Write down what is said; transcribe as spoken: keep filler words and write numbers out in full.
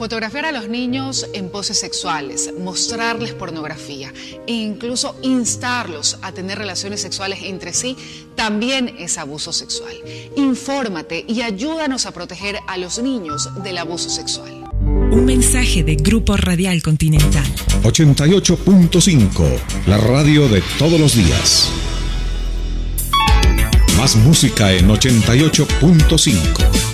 Fotografiar a los niños en poses sexuales, mostrarles pornografía e incluso instarlos a tener relaciones sexuales entre sí también es abuso sexual. Infórmate y ayúdanos a proteger a los niños del abuso sexual. Un mensaje de Grupo Radial Continental. ochenta y ocho punto cinco, la radio de todos los días. Más música en ochenta y ocho punto cinco.